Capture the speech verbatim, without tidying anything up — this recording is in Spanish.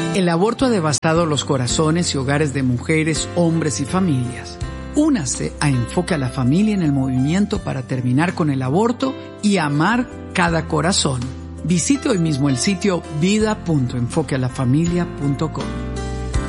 El aborto ha devastado los corazones y hogares de mujeres, hombres y familias. Únase a Enfoque a la Familia en el movimiento para terminar con el aborto y amar cada corazón. Visite hoy mismo el sitio vida punto enfoque a la familia punto com.